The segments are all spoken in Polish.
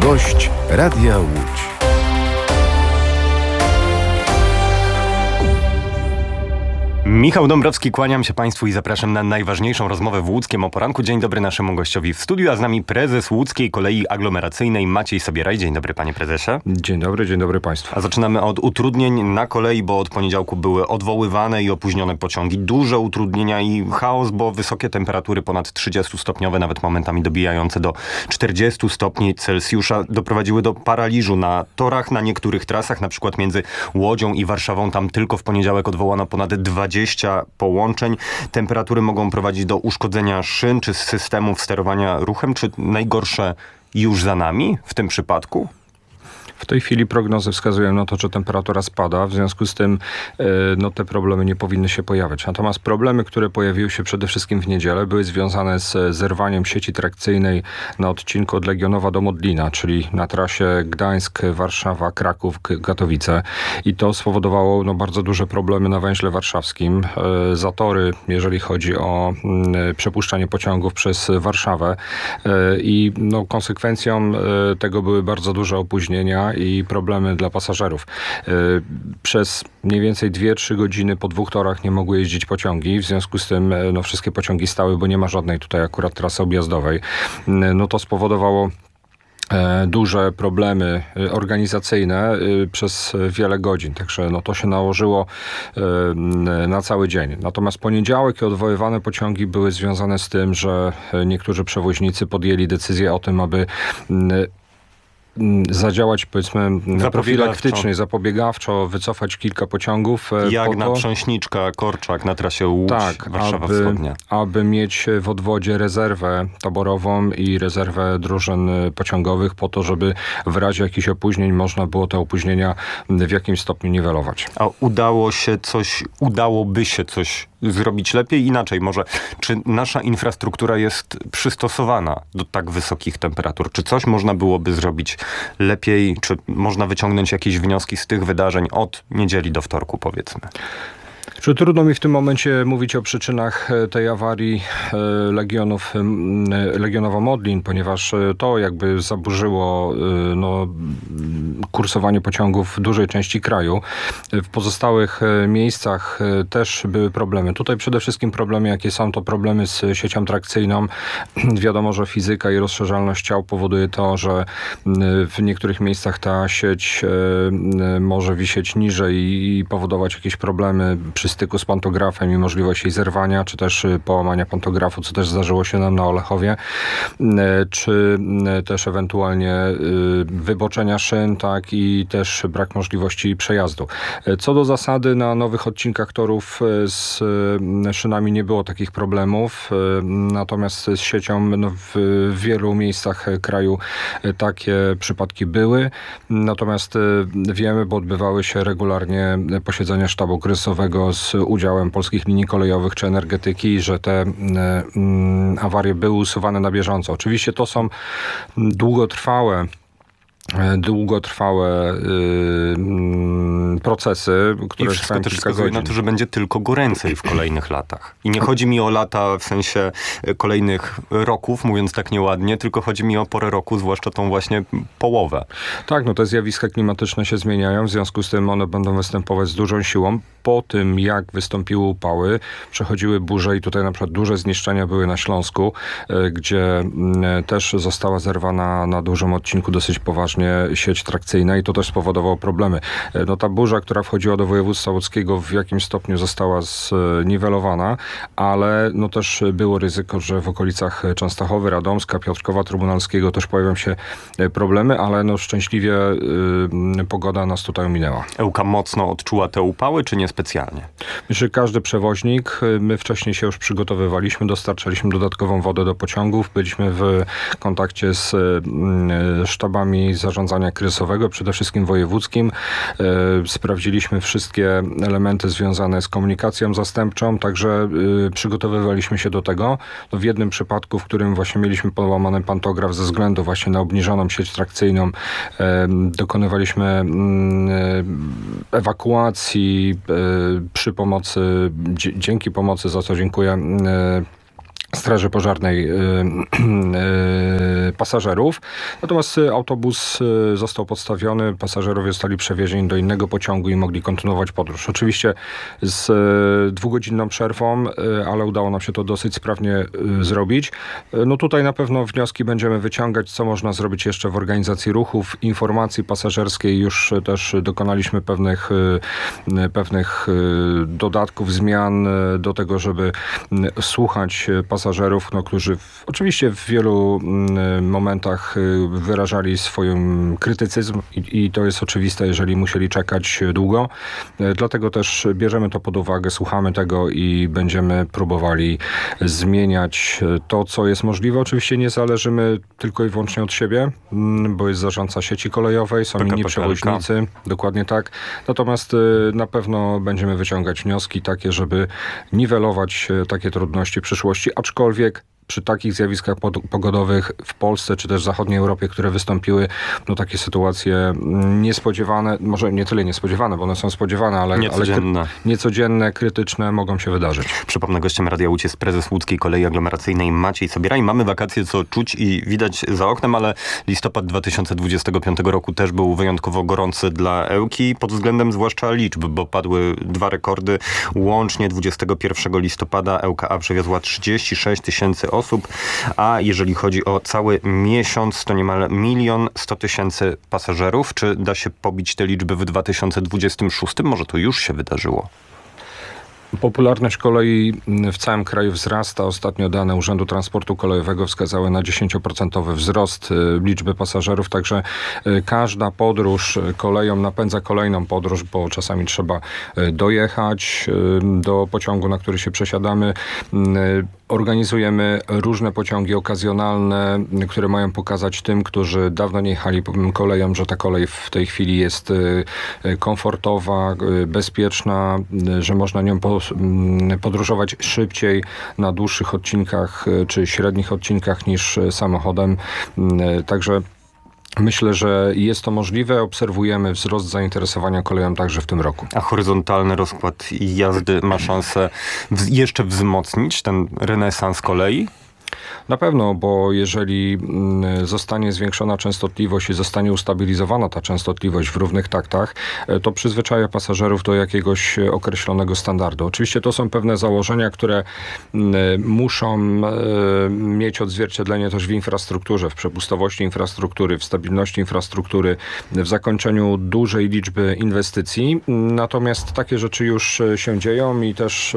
Gość Radia Łódź. Michał Dąbrowski, kłaniam się Państwu i zapraszam na najważniejszą rozmowę w Łódzkiem o poranku. Dzień dobry naszemu gościowi w studiu, a z nami prezes Łódzkiej Kolei Aglomeracyjnej Maciej Sobieraj. Dzień dobry, panie prezesie. Dzień dobry Państwu. A zaczynamy od utrudnień na kolei, bo od poniedziałku były odwoływane i opóźnione pociągi. Duże utrudnienia i chaos, bo wysokie temperatury ponad 30-stopniowe, nawet momentami dobijające do 40 stopni Celsjusza, doprowadziły do paraliżu na torach, na niektórych trasach, na przykład między Łodzią i Warszawą. Tam tylko w poniedziałek odwołano ponad 20 połączeń. Temperatury mogą prowadzić do uszkodzenia szyn czy systemów sterowania ruchem. Czy najgorsze już za nami w tym przypadku? W tej chwili prognozy wskazują na to, że temperatura spada, w związku z tym te problemy nie powinny się pojawiać. Natomiast problemy, które pojawiły się przede wszystkim w niedzielę, były związane z zerwaniem sieci trakcyjnej na odcinku od Legionowa do Modlina, czyli na trasie Gdańsk, Warszawa, Kraków, Katowice. I to spowodowało bardzo duże problemy na węźle warszawskim. Zatory, jeżeli chodzi o przepuszczanie pociągów przez Warszawę. I konsekwencją tego były bardzo duże opóźnienia i problemy dla pasażerów. Przez mniej więcej 2-3 godziny po 2 torach nie mogły jeździć pociągi. W związku z tym wszystkie pociągi stały, bo nie ma żadnej tutaj akurat trasy objazdowej. To spowodowało duże problemy organizacyjne przez wiele godzin. Także to się nałożyło na cały dzień. Natomiast poniedziałek i odwoływane pociągi były związane z tym, że niektórzy przewoźnicy podjęli decyzję o tym, aby zadziałać, powiedzmy, profilaktycznie, zapobiegawczo, wycofać kilka pociągów. Jak na Prząśniczka, Korczak na trasie Łódź, Warszawa Wschodnia. Aby mieć w odwodzie rezerwę taborową i rezerwę drużyn pociągowych po to, żeby w razie jakichś opóźnień można było te opóźnienia w jakimś stopniu niwelować. A udałoby się coś zrobić lepiej? Inaczej może, czy nasza infrastruktura jest przystosowana do tak wysokich temperatur? Czy coś można byłoby zrobić lepiej? Czy można wyciągnąć jakieś wnioski z tych wydarzeń od niedzieli do wtorku, powiedzmy? Trudno mi w tym momencie mówić o przyczynach tej awarii Legionowa Modlin, ponieważ to jakby zaburzyło kursowanie pociągów w dużej części kraju. W pozostałych miejscach też były problemy. Tutaj przede wszystkim problemy, jakie są, to problemy z siecią trakcyjną. Wiadomo, że fizyka i rozszerzalność ciał powoduje to, że w niektórych miejscach ta sieć może wisieć niżej i powodować jakieś problemy przy styku z pantografem i możliwość jej zerwania, czy też połamania pantografu, co też zdarzyło się nam na Olechowie, czy też ewentualnie wyboczenia szyn, tak, i też brak możliwości przejazdu. Co do zasady, na nowych odcinkach torów z szynami nie było takich problemów, natomiast z siecią w wielu miejscach kraju takie przypadki były. Natomiast wiemy, bo odbywały się regularnie posiedzenia sztabu kryzysowego z udziałem polskich linii kolejowych czy energetyki, że te awarie były usuwane na bieżąco. Oczywiście to są długotrwałe procesy, które i wszystko też wskazuje na to, że będzie tylko goręcej w kolejnych latach. I nie chodzi mi o lata w sensie kolejnych roków, mówiąc tak nieładnie, tylko chodzi mi o porę roku, zwłaszcza tą właśnie połowę. Tak, te zjawiska klimatyczne się zmieniają, w związku z tym one będą występować z dużą siłą. Po tym, jak wystąpiły upały, przechodziły burze i tutaj na przykład duże zniszczenia były na Śląsku, gdzie też została zerwana na dużym odcinku dosyć poważnie sieć trakcyjna i to też spowodowało problemy. Ta burza, która wchodziła do województwa łódzkiego, w jakimś stopniu została zniwelowana, ale też było ryzyko, że w okolicach Częstochowy, Radomska, Piotrkowa Trybunalskiego też pojawią się problemy, ale szczęśliwie pogoda nas tutaj ominęła. Ełka mocno odczuła te upały, czy nie specjalnie? Myślę, że każdy przewoźnik, my wcześniej się już przygotowywaliśmy, dostarczaliśmy dodatkową wodę do pociągów, byliśmy w kontakcie z sztabami zarządzania kryzysowego, przede wszystkim wojewódzkim. Sprawdziliśmy wszystkie elementy związane z komunikacją zastępczą, także przygotowywaliśmy się do tego. W jednym przypadku, w którym właśnie mieliśmy połamany pantograf ze względu właśnie na obniżoną sieć trakcyjną, dokonywaliśmy ewakuacji przy pomocy, dzięki pomocy, za co dziękuję, Straży Pożarnej pasażerów. Natomiast autobus został podstawiony, pasażerowie zostali przewiezieni do innego pociągu i mogli kontynuować podróż. Oczywiście z 2-godzinną przerwą, ale udało nam się to dosyć sprawnie zrobić. No tutaj na pewno wnioski będziemy wyciągać, co można zrobić jeszcze w organizacji ruchów, informacji pasażerskiej. Już też dokonaliśmy pewnych dodatków, zmian do tego, żeby słuchać pasażerów, którzy oczywiście w wielu momentach wyrażali swój krytycyzm i to jest oczywiste, jeżeli musieli czekać długo. Dlatego też bierzemy to pod uwagę, słuchamy tego i będziemy próbowali zmieniać to, co jest możliwe. Oczywiście nie zależymy tylko i wyłącznie od siebie, bo jest zarządca sieci kolejowej, są inni przewoźnicy, dokładnie tak. Natomiast na pewno będziemy wyciągać wnioski takie, żeby niwelować takie trudności w przyszłości, aczkolwiek przy takich zjawiskach pogodowych w Polsce, czy też w zachodniej Europie, które wystąpiły, takie sytuacje niespodziewane, może nie tyle niespodziewane, bo one są spodziewane, ale niecodzienne, krytyczne mogą się wydarzyć. Przypomnę, gościem Radia Łódź jest prezes Łódzkiej Kolei Aglomeracyjnej Maciej Sobiera i mamy wakacje, co czuć i widać za oknem, ale listopad 2025 roku też był wyjątkowo gorący dla Ełki, pod względem zwłaszcza liczb, bo padły 2 rekordy. Łącznie 21 listopada Ełka przewiozła 36 000 osób, a jeżeli chodzi o cały miesiąc, to niemal 1 100 000 pasażerów. Czy da się pobić te liczby w 2026? Może to już się wydarzyło. Popularność kolei w całym kraju wzrasta. Ostatnio dane Urzędu Transportu Kolejowego wskazały na 10% wzrost liczby pasażerów, także każda podróż koleją napędza kolejną podróż, bo czasami trzeba dojechać do pociągu, na który się przesiadamy. Organizujemy różne pociągi okazjonalne, które mają pokazać tym, którzy dawno nie jechali koleją, że ta kolej w tej chwili jest komfortowa, bezpieczna, że można nią podróżować szybciej na dłuższych odcinkach czy średnich odcinkach niż samochodem. Także myślę, że jest to możliwe. Obserwujemy wzrost zainteresowania koleją także w tym roku. A horyzontalny rozkład jazdy ma szansę jeszcze wzmocnić ten renesans kolei? Na pewno, bo jeżeli zostanie zwiększona częstotliwość i zostanie ustabilizowana ta częstotliwość w równych taktach, to przyzwyczaja pasażerów do jakiegoś określonego standardu. Oczywiście to są pewne założenia, które muszą mieć odzwierciedlenie też w infrastrukturze, w przepustowości infrastruktury, w stabilności infrastruktury, w zakończeniu dużej liczby inwestycji. Natomiast takie rzeczy już się dzieją i też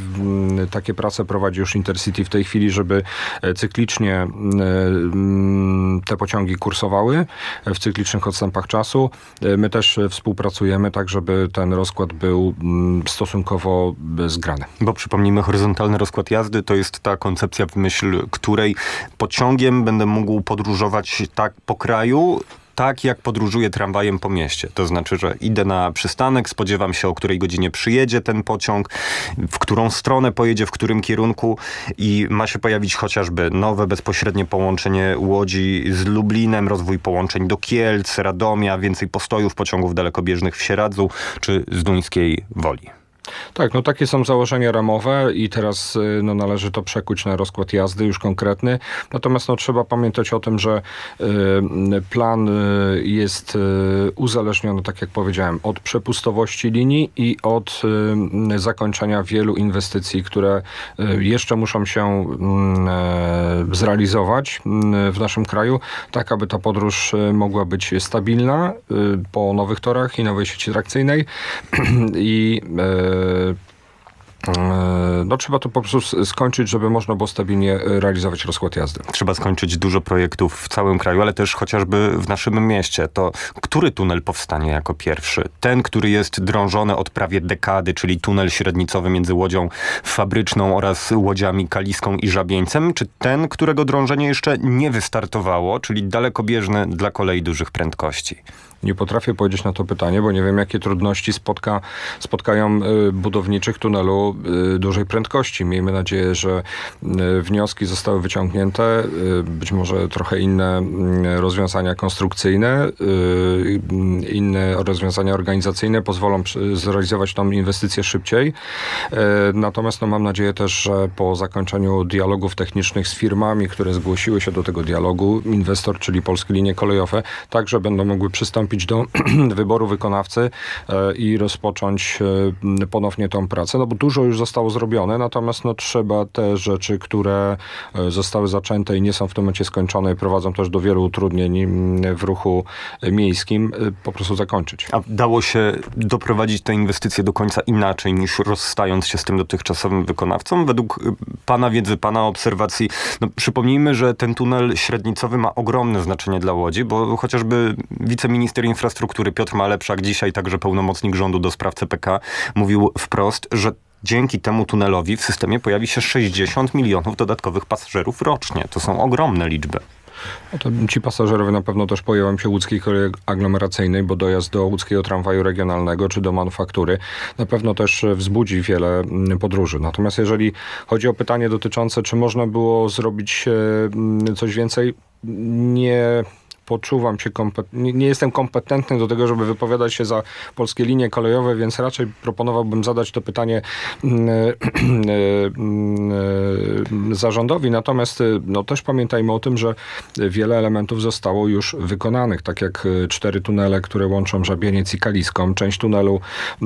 takie prace prowadzi już Intercity w tej chwili, żeby cyklicznie te pociągi kursowały w cyklicznych odstępach czasu. My też współpracujemy tak, żeby ten rozkład był stosunkowo zgrany. Bo przypomnijmy, horyzontalny rozkład jazdy to jest ta koncepcja, w myśl której pociągiem będę mógł podróżować tak po kraju, tak jak podróżuję tramwajem po mieście. To znaczy, że idę na przystanek, spodziewam się, o której godzinie przyjedzie ten pociąg, w którą stronę pojedzie, w którym kierunku i ma się pojawić chociażby nowe bezpośrednie połączenie Łodzi z Lublinem, rozwój połączeń do Kielc, Radomia, więcej postojów pociągów dalekobieżnych w Sieradzu czy Zduńskiej Woli. Tak, takie są założenia ramowe i teraz należy to przekuć na rozkład jazdy już konkretny. Natomiast trzeba pamiętać o tym, że plan jest uzależniony, tak jak powiedziałem, od przepustowości linii i od zakończenia wielu inwestycji, które jeszcze muszą się zrealizować w naszym kraju, tak aby ta podróż mogła być stabilna po nowych torach i nowej sieci trakcyjnej i trzeba to po prostu skończyć, żeby można było stabilnie realizować rozkład jazdy. Trzeba skończyć dużo projektów w całym kraju, ale też chociażby w naszym mieście. To który tunel powstanie jako pierwszy? Ten, który jest drążony od prawie dekady, czyli tunel średnicowy między Łodzią Fabryczną oraz Łodziami Kaliską i Żabieńcem, czy ten, którego drążenie jeszcze nie wystartowało, czyli dalekobieżny dla kolei dużych prędkości? Nie potrafię powiedzieć na to pytanie, bo nie wiem, jakie trudności spotkają budowniczych tunelu o dużej prędkości. Miejmy nadzieję, że wnioski zostały wyciągnięte, być może trochę inne rozwiązania konstrukcyjne, inne rozwiązania organizacyjne pozwolą zrealizować tą inwestycję szybciej. Natomiast mam nadzieję też, że po zakończeniu dialogów technicznych z firmami, które zgłosiły się do tego dialogu, inwestor, czyli Polskie Linie Kolejowe, także będą mogły przystąpić do wyboru wykonawcy i rozpocząć ponownie tą pracę. No bo dużo już zostało zrobione, natomiast trzeba te rzeczy, które zostały zaczęte i nie są w tym momencie skończone, prowadzą też do wielu utrudnień w ruchu miejskim, po prostu zakończyć. A dało się doprowadzić te inwestycje do końca inaczej niż rozstając się z tym dotychczasowym wykonawcą? Według pana wiedzy, pana obserwacji, przypomnijmy, że ten tunel średnicowy ma ogromne znaczenie dla Łodzi, bo chociażby wiceminister infrastruktury Piotr Malepszak, dzisiaj także pełnomocnik rządu do spraw CPK, mówił wprost, że dzięki temu tunelowi w systemie pojawi się 60 milionów dodatkowych pasażerów rocznie. To są ogromne liczby. No to ci pasażerowie na pewno też pojawią się łódzkiej kolei aglomeracyjnej, bo dojazd do łódzkiego tramwaju regionalnego czy do manufaktury na pewno też wzbudzi wiele podróży. Natomiast jeżeli chodzi o pytanie dotyczące, czy można było zrobić coś więcej, nie poczuwam się nie jestem kompetentny do tego, żeby wypowiadać się za Polskie Linie Kolejowe, więc raczej proponowałbym zadać to pytanie zarządowi. Natomiast też pamiętajmy o tym, że wiele elementów zostało już wykonanych, tak jak 4 tunele, które łączą Żabieniec i Kaliską, część tunelu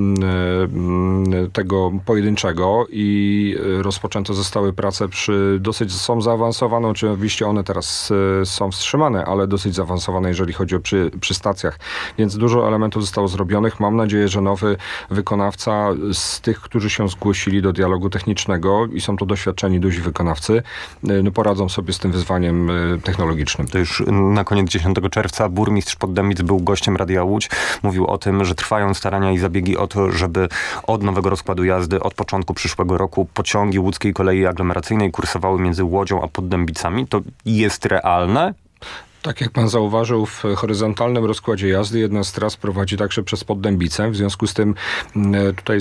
tego pojedynczego i rozpoczęte zostały prace są zaawansowane, oczywiście one teraz są wstrzymane, ale dosyć zaawansowane, jeżeli chodzi o przy stacjach. Więc dużo elementów zostało zrobionych. Mam nadzieję, że nowy wykonawca z tych, którzy się zgłosili do dialogu technicznego i są to doświadczeni duzi wykonawcy, poradzą sobie z tym wyzwaniem technologicznym. To już na koniec 10 czerwca burmistrz Poddębic był gościem Radia Łódź. Mówił o tym, że trwają starania i zabiegi o to, żeby od nowego rozkładu jazdy, od początku przyszłego roku pociągi łódzkiej kolei aglomeracyjnej kursowały między Łodzią a Poddębicami. To jest realne? Tak jak pan zauważył, w horyzontalnym rozkładzie jazdy jedna z tras prowadzi także przez Poddębicę. W związku z tym tutaj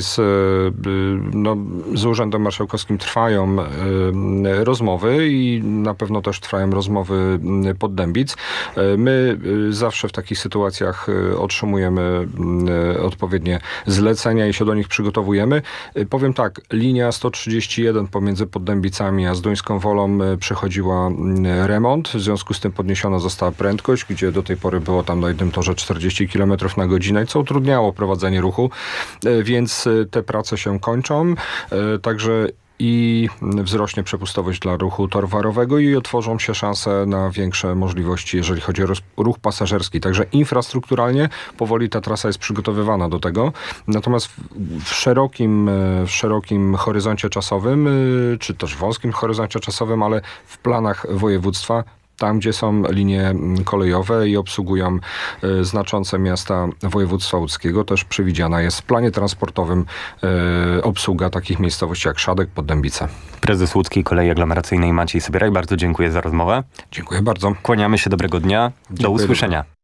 z Urzędem Marszałkowskim trwają rozmowy i na pewno też trwają rozmowy Poddębic. My zawsze w takich sytuacjach otrzymujemy odpowiednie zlecenia i się do nich przygotowujemy. Powiem tak, linia 131 pomiędzy Poddębicami a Zduńską Wolą przechodziła remont. W związku z tym podniesiona została prędkość, gdzie do tej pory było tam na jednym torze 40 km na godzinę, co utrudniało prowadzenie ruchu, więc te prace się kończą. Także i wzrośnie przepustowość dla ruchu towarowego i otworzą się szanse na większe możliwości, jeżeli chodzi o ruch pasażerski. Także infrastrukturalnie powoli ta trasa jest przygotowywana do tego. Natomiast w szerokim horyzoncie czasowym, czy też wąskim horyzoncie czasowym, ale w planach województwa, tam, gdzie są linie kolejowe i obsługują znaczące miasta województwa łódzkiego, też przewidziana jest w planie transportowym obsługa takich miejscowości jak Szadek, Poddębice. Prezes Łódzkiej Kolei Aglomeracyjnej Maciej Sobieraj, bardzo dziękuję za rozmowę. Dziękuję bardzo. Kłaniamy się, dobrego dnia. Do usłyszenia.